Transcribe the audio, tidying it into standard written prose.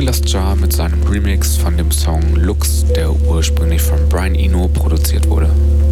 Nicolas Jaar mit seinem Remix von dem Song Lux, der ursprünglich von Brian Eno produziert wurde.